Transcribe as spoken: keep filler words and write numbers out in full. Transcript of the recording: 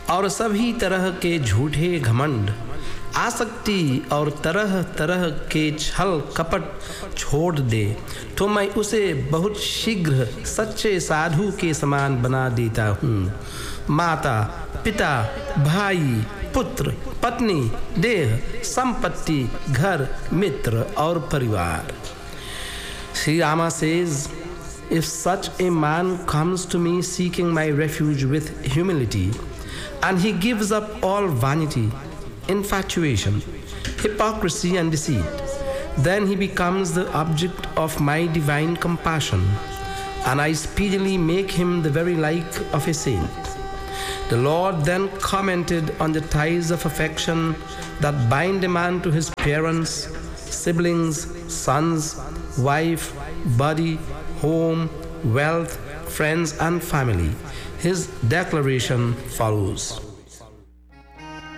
और सभी तरह के झूठे घमंड, आसक्ति और तरह तरह के छल कपट छोड़ दे तो मैं उसे बहुत शीघ्र सच्चे साधु के समान बना देता हूँ। माता, पिता, भाई, पुत्र, पत्नी, देह, संपत्ति, घर, मित्र और परिवार। Sri Rama says, if such a man comes to me seeking my refuge with humility, and he gives up all vanity, infatuation, hypocrisy and deceit, then he becomes the object of my divine compassion, and I speedily make him the very like of a saint. The Lord then commented on the ties of affection that bind a man to his parents, siblings, sons, wife, body, home, wealth, friends and family. His declaration follows.